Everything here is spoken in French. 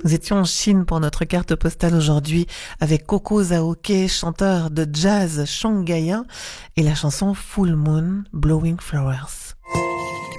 Nous étions en Chine pour notre carte postale aujourd'hui avec Coco Zhaoke, chanteur de jazz shanghaïen, et la chanson Full Moon Blowing Flowers.